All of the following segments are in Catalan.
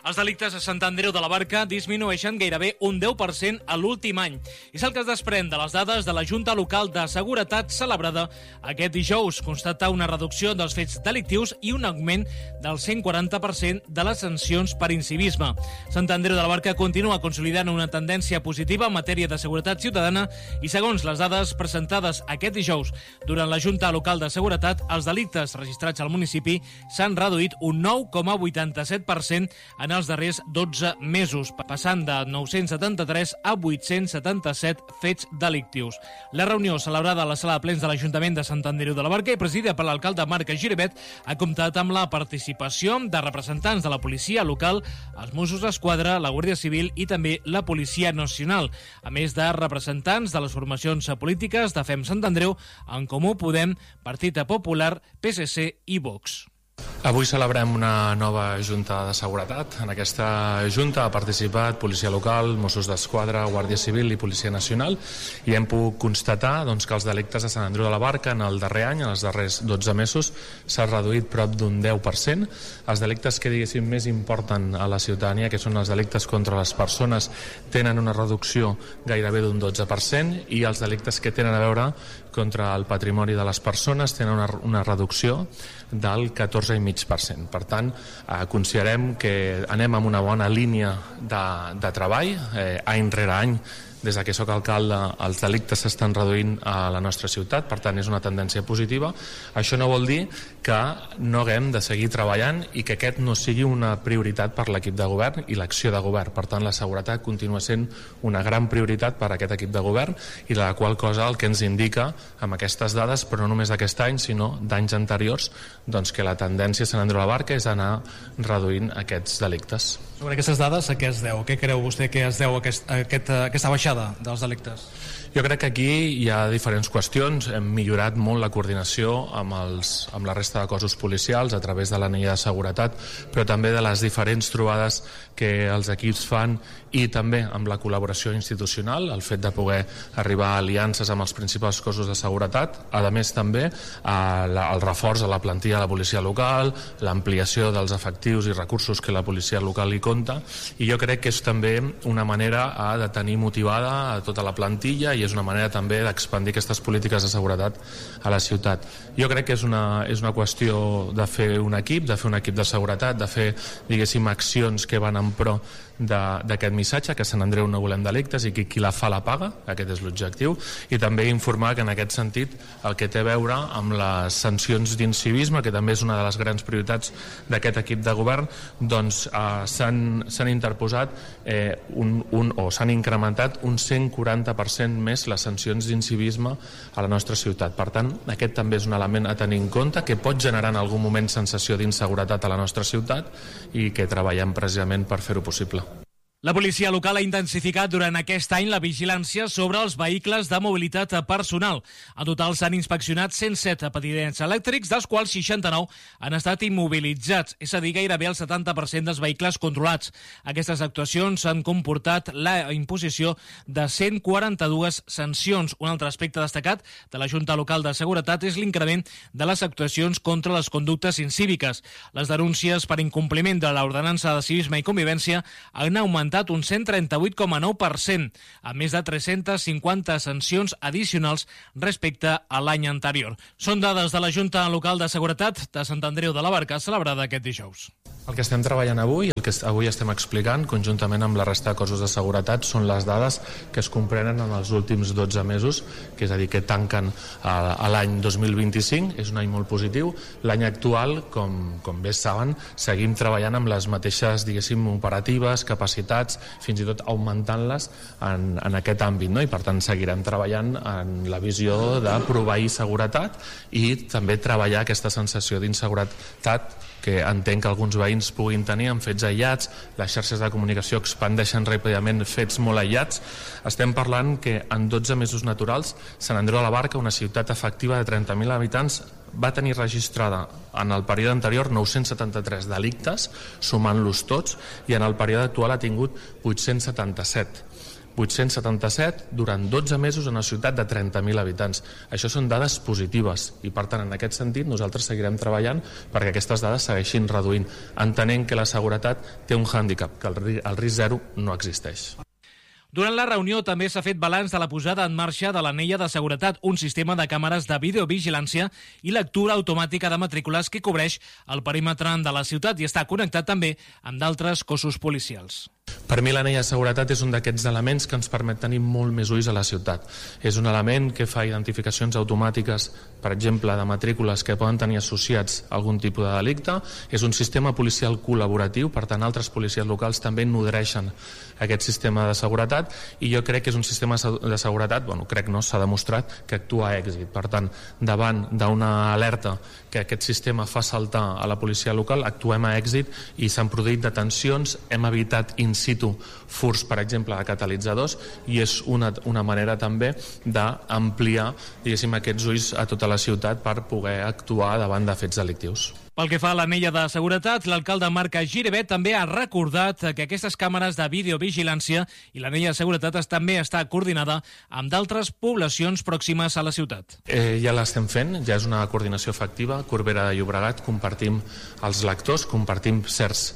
Els delictes a Sant Andreu de la Barca disminueixen gairebé un 10% a l'últim any. És el que es desprèn de les dades de la Junta Local de Seguretat celebrada aquest dijous. Constata una reducció dels fets delictius i un augment del 140% de les sancions per incivisme. Sant Andreu de la Barca continua consolidant una tendència positiva en matèria de seguretat ciutadana i, segons les dades presentades aquest dijous durant la Junta Local de Seguretat, els delictes registrats al municipi s'han reduït un 9,87% en els darrers 12 mesos, passant de 973 a 877 fets delictius. La reunió celebrada a la sala de plens de l'Ajuntament de Sant Andreu de la Barca i presidida per l'alcalde Marc Giribet ha comptat amb la participació de representants de la policia local, els Mossos d'Esquadra, la Guàrdia Civil i també la Policia Nacional, a més de representants de les formacions polítiques de FEM Sant Andreu, En Comú Podem, Partit Popular, PSC i Vox. Avui celebrem una nova Junta de Seguretat. En aquesta Junta ha participat Policia Local, Mossos d'Esquadra, Guàrdia Civil i Policia Nacional i hem pogut constatar que els delictes de Sant Andreu de la Barca en el darrer any, en els darrers 12 mesos, s'ha reduït prop d'un 10%. Els delictes que més importen a la ciutadania, que són els delictes contra les persones, tenen una reducció gairebé d'un 12% i els delictes que tenen a veure contra el patrimoni de les persones tenen una reducció del 14,5%. Per tant, considerem que anem amb una bona línia de treball, any rere any. Des que soc alcalde, els delictes s'estan reduint a la nostra ciutat, per tant és una tendència positiva. Això no vol dir que no haguem de seguir treballant i que aquest no sigui una prioritat per l'equip de govern i l'acció de govern. Per tant, la seguretat continua sent una gran prioritat per a aquest equip de govern i la qual cosa el que ens indica amb aquestes dades, però no només d'aquest any sinó d'anys anteriors, que la tendència a Sant Andreu de la Barca és anar reduint aquests delictes. Sobre aquestes dades, a què es deu? Què creu vostè que es deu a aquesta baixada dels delictes? Jo crec que aquí hi ha diferents qüestions. Hem millorat molt la coordinació amb la resta de cossos policials a través de l'anella de seguretat, però també de les diferents trobades que els equips fan i també amb la col·laboració institucional, el fet de poder arribar a aliances amb els principals cossos de seguretat, a més també el reforç a la plantilla de la policia local, l'ampliació dels efectius i recursos que la policia local hi compta, i jo crec que és també una manera de tenir motivada a tota la plantilla i és una manera també d'expandir aquestes polítiques de seguretat a la ciutat. Jo crec que és una qüestió de fer un equip de seguretat, de fer, accions que van en pro d'aquest missatge, que a Sant Andreu no volem delictes i que qui la fa la paga, aquest és l'objectiu, i també informar que en aquest sentit el que té a veure amb les sancions d'incivisme, que també és una de les grans prioritats d'aquest equip de govern, s'han interposat o s'han incrementat un 140% més les sancions d'incivisme a la nostra ciutat. Per tant, aquest també és un element a tenir en compte que pot generar en algun moment sensació d'inseguretat a la nostra ciutat i que treballem precisament per fer-ho possible. La policia local ha intensificat durant aquest any la vigilància sobre els vehicles de mobilitat personal. En total s'han inspeccionat 107 patinets elèctrics, dels quals 69 han estat immobilitzats, és a dir, gairebé el 70% dels vehicles controlats. Aquestes actuacions han comportat la imposició de 142 sancions. Un altre aspecte destacat de la Junta Local de Seguretat és l'increment de les actuacions contra les conductes incíviques. Les denúncies per incompliment de l'ordenança de civisme i convivència han augmentat un 138,9%, a més de 350 sancions addicionals respecte a l'any anterior. Són dades de la Junta Local de Seguretat de Sant Andreu de la Barca, celebrada aquest dijous. El que estem treballant avui, el que avui estem explicant, conjuntament amb la resta de cossos de seguretat, són les dades que es comprenen en els últims 12 mesos, que és a dir, que tanquen a l'any 2025, és un any molt positiu. L'any actual, com bé saben, seguim treballant amb les mateixes, operatives, capacitats, fins i tot augmentant-les en aquest àmbit, no? I per tant seguirem treballant en la visió de proveir seguretat i també treballar aquesta sensació d'inseguretat que entenc que alguns veïns puguin tenir en fets aïllats. Les xarxes de comunicació expandeixen ràpidament fets molt aïllats. Estem parlant que en 12 mesos naturals Sant Andreu de la Barca, una ciutat efectiva de 30.000 habitants, va tenir registrada en el període anterior 973 delictes, sumant-los tots, i en el període actual ha tingut 877. 877 durant 12 mesos en una ciutat de 30.000 habitants. Això són dades positives i, per tant, en aquest sentit, nosaltres seguirem treballant perquè aquestes dades segueixin reduint, entenent que la seguretat té un hàndicap, que el risc zero no existeix. Durant la reunió també s'ha fet balanç de la posada en marxa de l'anella de seguretat, un sistema de càmeres de videovigilància i lectura automàtica de matrícules que cobreix el perímetre de la ciutat i està connectat també amb d'altres cossos policials. Per mi l'anella de seguretat és un d'aquests elements que ens permet tenir molt més ulls a la ciutat. És un element que fa identificacions automàtiques, per exemple, de matrícules que poden tenir associats a algun tipus de delicte. És un sistema policial col·laboratiu, per tant, altres policies locals també nodreixen aquest sistema de seguretat i jo crec que és un sistema de seguretat, s'ha demostrat que actua a èxit. Per tant, davant d'una alerta que aquest sistema fa saltar a la policia local, actuem a èxit i s'han produït detencions, hem evitat in situ furs, per exemple, de catalitzadors i és una manera també d'ampliar, diguéssim, aquests ulls a tota la ciutat per poder actuar davant de fets delictius. Pel que fa a l'anella de seguretat, l'alcalde Marc Giribet també ha recordat que aquestes càmeres de videovigilància i l'anella de seguretat també està coordinada amb d'altres poblacions pròximes a la ciutat. Ja l'estem fent, ja és una coordinació efectiva. Corbera de Llobregat compartim els lectors, compartim certs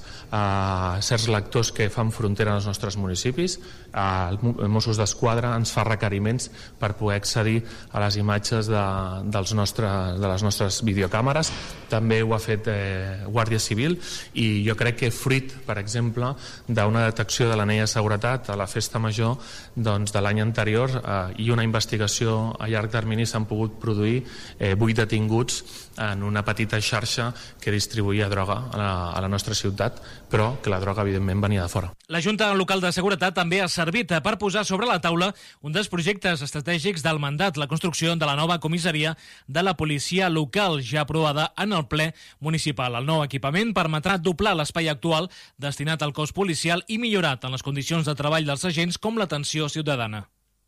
lectors que fan frontera als nostres municipis. Els Mossos d'Esquadra ens fa requeriments per poder accedir a les imatges de les nostres videocàmeres. També ho ha fet Guàrdia Civil i jo crec que fruit, per exemple, d'una detecció de l'anella de seguretat a la festa major de l'any anterior i una investigació a llarg termini s'han pogut produir 8 detinguts en una petita xarxa que distribuïa droga a la nostra ciutat, però que la droga evidentment venia de fora. La Junta Local de Seguretat també ha servit per posar sobre la taula un dels projectes estratègics del mandat, la construcció de la nova comissaria de la policia local, ja aprovada en el ple municipal. El nou equipament permetrà doblar l'espai actual destinat al cos policial i millorar tant les condicions de treball dels agents com l'atenció ciutadana.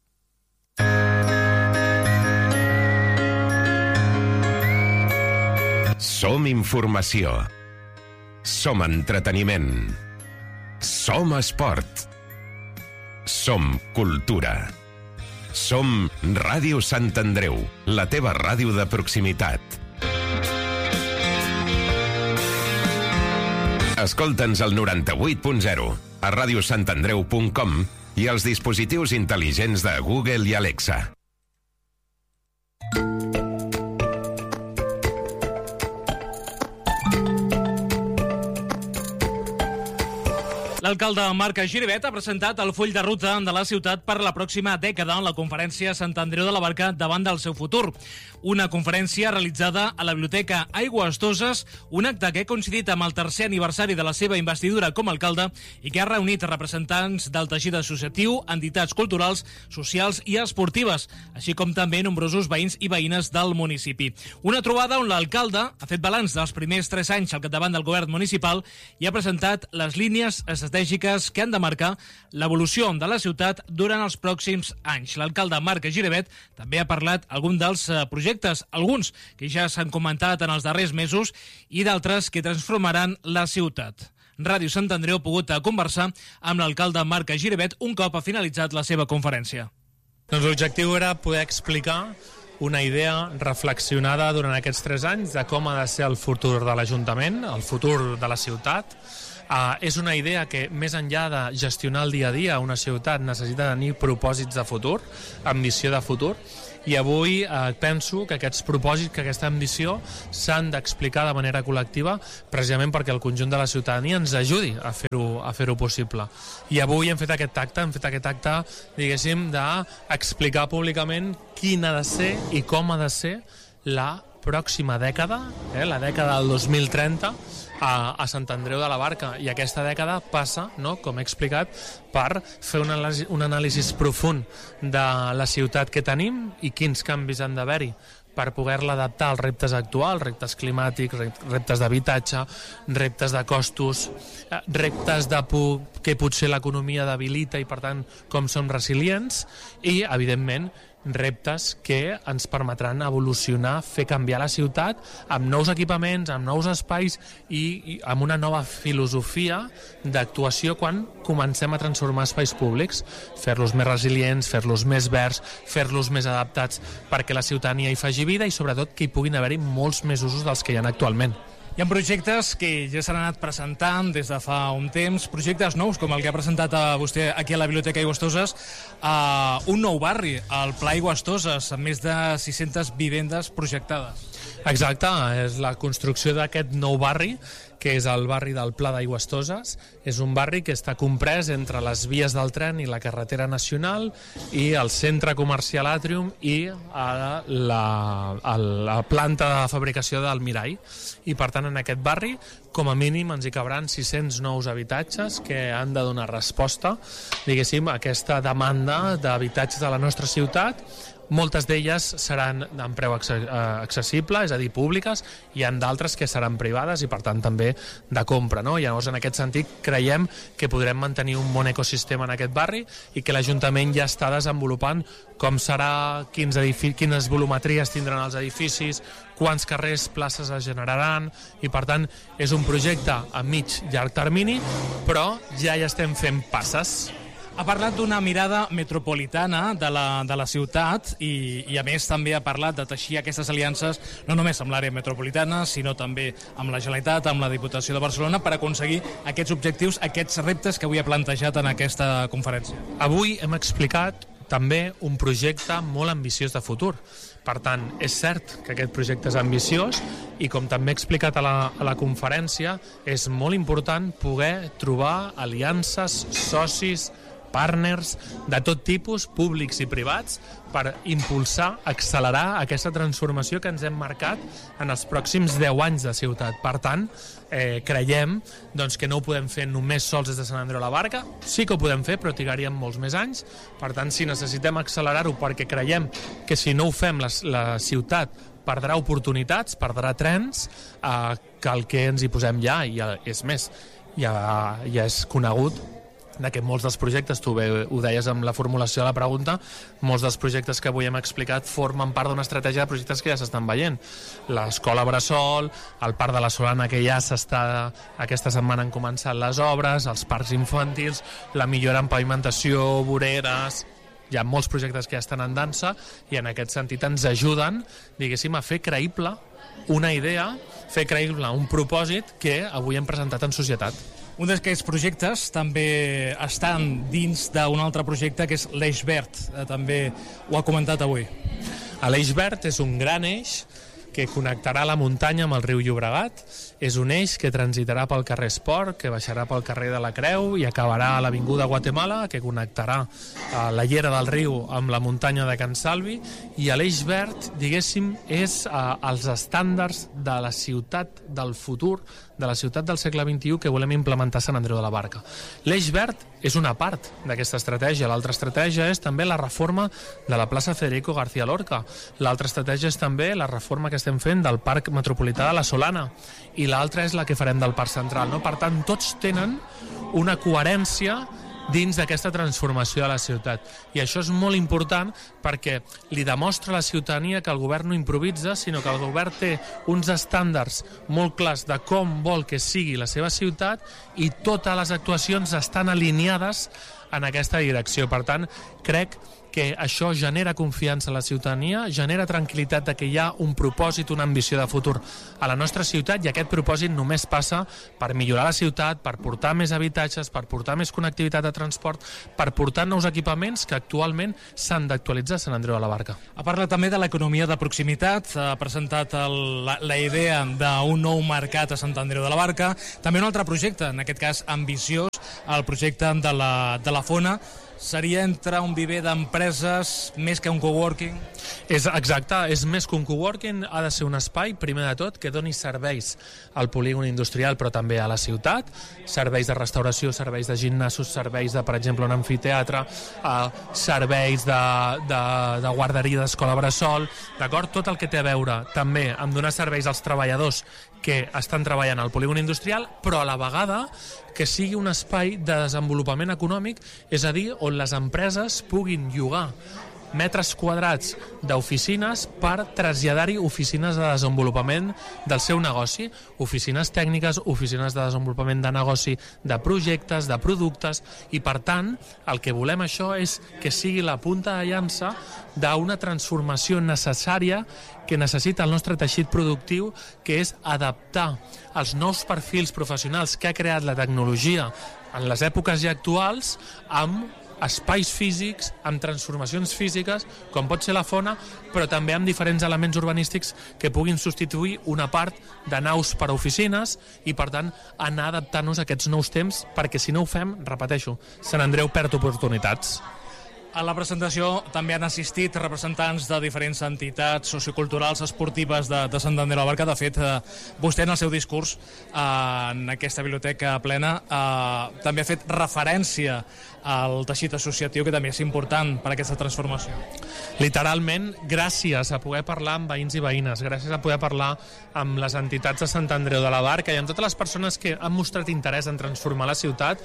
Som informació. Som entreteniment. Som esport. Som cultura. Som Ràdio Sant Andreu, la teva ràdio de proximitat. Escolta'ns al 98.0, a radiosantandreu.com i als dispositius intel·ligents de Google i Alexa. L'alcalde Marc Giribet ha presentat el full de ruta de la ciutat per la pròxima dècada en la conferència Sant Andreu de la Barca davant del seu futur. Una conferència realitzada a la Biblioteca Aigües Toses, un acte que ha coincidit amb el tercer aniversari de la seva investidura com a alcalde i que ha reunit representants del teixit associatiu, entitats culturals, socials i esportives, així com també nombrosos veïns i veïnes del municipi. Una trobada on l'alcalde ha fet balanç dels primers 3 anys al capdavant del govern municipal i ha presentat les línies estratègiques que han de marcar l'evolució de la ciutat durant els pròxims anys. L'alcalde Marc Giribet també ha parlat algun dels projectes, alguns que ja s'han comentat en els darrers mesos i d'altres que transformaran la ciutat. Ràdio Sant Andreu ha pogut conversar amb l'alcalde Marc Giribet un cop ha finalitzat la seva conferència. Doncs l'objectiu era poder explicar una idea reflexionada durant aquests 3 anys de com ha de ser el futur de l'Ajuntament, el futur de la ciutat. És una idea que, més enllà de gestionar el dia a dia, una ciutat necessita tenir propòsits de futur, ambició de futur, i avui penso que aquests propòsits, que aquesta ambició s'han d'explicar de manera col·lectiva precisament perquè el conjunt de la ciutadania ens ajudi a fer-ho possible. I avui hem fet aquest acte, diguéssim, d'explicar públicament quin ha de ser i com ha de ser la pròxima dècada, la dècada del 2030, a Sant Andreu de la Barca. I aquesta dècada passa, com he explicat, per fer un anàlisi profund de la ciutat que tenim i quins canvis han d'haver-hi per poder-la adaptar als reptes actuals, reptes climàtics, reptes d'habitatge, reptes de costos, reptes de que potser l'economia debilita i, per tant, com som resilients i, evidentment, reptes que ens permetran evolucionar, fer canviar la ciutat amb nous equipaments, amb nous espais i amb una nova filosofia d'actuació quan comencem a transformar espais públics, fer-los més resilients, fer-los més verds, fer-los més adaptats perquè la ciutadania hi faci vida i sobretot que hi puguin haver-hi molts més usos dels que hi ha actualment. Hi ha projectes que ja s'han anat presentant des de fa un temps, projectes nous, com el que ha presentat vostè aquí a la Biblioteca Aigües-Toses, un nou barri, el Pla Aigües-Toses, amb més de 600 vivendes projectades. Exacte, és la construcció d'aquest nou barri, que és el barri del Pla d'Aigües-Toses. És un barri que està comprès entre les vies del tren i la carretera nacional i el centre comercial Atrium i la planta de fabricació del Mirall. I per tant en aquest barri com a mínim ens hi cabran 600 nous habitatges que han de donar resposta, diguéssim, a aquesta demanda d'habitatges a la nostra ciutat. Moltes d'elles seran en preu accessible, és a dir, públiques, hi ha d'altres que seran privades i per tant també de compra, no? Llavors en aquest sentit creiem que podrem mantenir un bon ecosistema en aquest barri i que l'Ajuntament ja està desenvolupant com serà, quines volumetries tindran els edificis, quants carrers, places es generaran i per tant és un projecte a mig llarg termini, però ja hi estem fent passes. Ha parlat d'una mirada metropolitana de la ciutat i a més també ha parlat de teixir aquestes aliances no només amb l'àrea metropolitana sinó també amb la Generalitat, amb la Diputació de Barcelona per aconseguir aquests objectius, aquests reptes que avui ha plantejat en aquesta conferència. Avui hem explicat també un projecte molt ambiciós de futur. Per tant, és cert que aquest projecte és ambiciós i com també he explicat a la conferència, és molt important poder trobar aliances, socis, partners de tot tipus, públics i privats, per impulsar, accelerar aquesta transformació que ens hem marcat en els pròxims 10 anys de ciutat. Per tant, creiem que no ho podem fer només sols des de Sant Andreu de la Barca, sí que ho podem fer, però trigaríem molts més anys. Per tant, si necessitem accelerar-ho perquè creiem que si no ho fem la ciutat perdrà oportunitats, perdrà trens, cal que ens hi posem ja, i és més, ja és conegut que molts dels projectes, tu bé ho deies amb la formulació de la pregunta, molts dels projectes que avui hem explicat formen part d'una estratègia de projectes que ja s'estan veient. L'escola Bressol, el Parc de la Solana, que ja aquesta setmana han començat les obres, els parcs infantils, la millora en pavimentació, voreres. Hi ha molts projectes que ja estan en dansa i en aquest sentit ens ajuden, diguéssim, a fer creïble una idea, fer creïble un propòsit que avui hem presentat en societat. Un d'aquests projectes també estan dins d'un altre projecte que és l'Eix Verd, també ho ha comentat avui. L'Eix Verd és un gran eix que connectarà la muntanya amb el riu Llobregat. És un eix que transitarà pel carrer Esport, que baixarà pel carrer de la Creu i acabarà a l'Avinguda Guatemala, que connectarà la llera del riu amb la muntanya de Can Salvi. I l'Eix Verd, diguéssim, és els estàndards de la ciutat del futur, de la ciutat del segle XXI que volem implementar a Sant Andreu de la Barca. L'Eix Verd és una part d'aquesta estratègia. L'altra estratègia és també la reforma de la plaça Federico García Lorca. L'altra estratègia és també la reforma que estem fent del Parc Metropolità de la Solana. I l'altra és la que farem del Parc Central, no? Per tant, tots tenen una coherència dins d'aquesta transformació de la ciutat. I això és molt important perquè li demostra a la ciutadania que el govern no improvisa, sinó que el govern té uns estàndards molt clars de com vol que sigui la seva ciutat i totes les actuacions estan alineades en aquesta direcció. Per tant, crec que això genera confiança a la ciutadania, genera tranquil·litat de que hi ha un propòsit, una ambició de futur a la nostra ciutat i aquest propòsit només passa per millorar la ciutat, per portar més habitatges, per portar més connectivitat de transport, per portar nous equipaments que actualment s'han d'actualitzar a Sant Andreu de la Barca. Ha parlat també de l'economia de proximitat, ha presentat la idea d'un nou mercat a Sant Andreu de la Barca, també un altre projecte, en aquest cas ambiciós, el projecte de la Fona. Seria entre un viver d'empreses més que un coworking? És exacte, és més que un coworking, ha de ser un espai, primer de tot, que doni serveis al polígon industrial però també a la ciutat, serveis de restauració, serveis de gimnasos, serveis de, per exemple, un amfiteatre, serveis de guarderia d'escola Bressol, d'acord? Tot el que té a veure també amb donar serveis als treballadors que estan treballant al polígon industrial, però a la vegada que sigui un espai de desenvolupament econòmic, és a dir, on les empreses puguin llogar metres quadrats d'oficines per traslladar-hi oficines de desenvolupament del seu negoci, oficines tècniques, oficines de desenvolupament de negoci, de projectes, de productes, i per tant el que volem això és que sigui la punta de llança d'una transformació necessària que necessita el nostre teixit productiu, que és adaptar els nous perfils professionals que ha creat la tecnologia en les èpoques ja actuals amb espais físics, amb transformacions físiques, com pot ser la Fona, però també amb diferents elements urbanístics que puguin substituir una part de naus per a oficines i, per tant, anar adaptant-nos a aquests nous temps, perquè si no ho fem, repeteixo, Sant Andreu perd oportunitats. A la presentació també han assistit representants de diferents entitats socioculturals, esportives de Sant Andreu de la Barca. De fet, vostè en el seu discurs en aquesta biblioteca plena també ha fet referència al teixit associatiu, que també és important per a aquesta transformació. Literalment, gràcies a poder parlar amb veïns i veïnes, gràcies a poder parlar amb les entitats de Sant Andreu de la Barca i amb totes les persones que han mostrat interès en transformar la ciutat,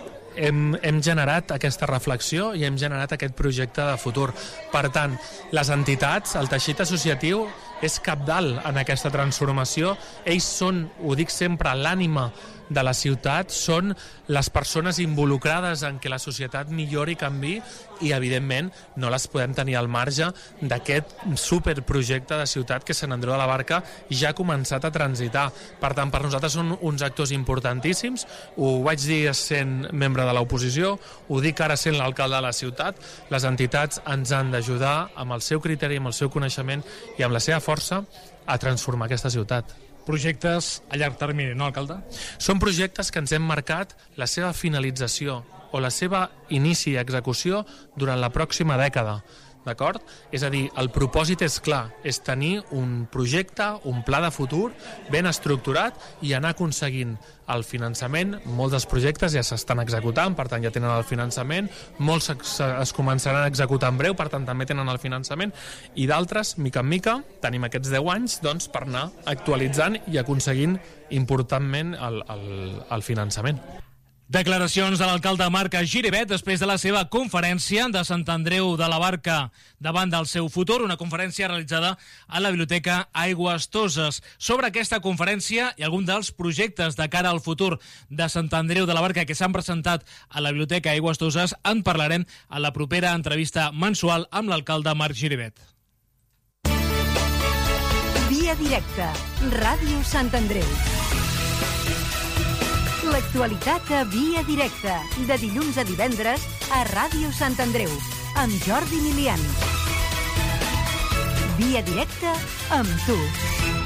hem generat aquesta reflexió i hem generat aquest projecte de futur. Per tant, les entitats, el teixit associatiu, és cabdal en aquesta transformació. Ells són, ho dic sempre, l'ànima de la ciutat, són les persones involucrades en què la societat millori i canvi, i evidentment no les podem tenir al marge d'aquest superprojecte de ciutat que Sant Andreu de la Barca ja ha començat a transitar. Per tant, per nosaltres són uns actors importantíssims. Ho vaig dir sent membre de l'oposició, ho dic ara sent l'alcalde de la ciutat. Les entitats ens han d'ajudar amb el seu criteri, amb el seu coneixement i amb la seva força a transformar aquesta ciutat. Projectes a llarg termini, no, alcalde? Són projectes que ens hem marcat la seva finalització o la seva inici i execució durant la pròxima dècada. D'acord? És a dir, el propòsit és clar, és tenir un projecte, un pla de futur ben estructurat i anar aconseguint el finançament. Molts dels projectes ja s'estan executant, per tant ja tenen el finançament, molts es començaran a executar en breu, per tant també tenen el finançament, i d'altres, mica en mica, tenim aquests 10 anys doncs, per anar actualitzant i aconseguint importantment el finançament. Declaracions de l'alcalde Marc Giribet després de la seva conferència de Sant Andreu de la Barca davant del seu futur, una conferència realitzada a la Biblioteca Aigües Toses. Sobre aquesta conferència i algun dels projectes de cara al futur de Sant Andreu de la Barca que s'han presentat a la Biblioteca Aigües Toses en parlarem a la propera entrevista mensual amb l'alcalde Marc Giribet. Via directa, Ràdio Sant Andreu. L'actualitat a Via Directa, de dilluns a divendres a Ràdio Sant Andreu, amb Jordi Milian. Via Directa amb tu.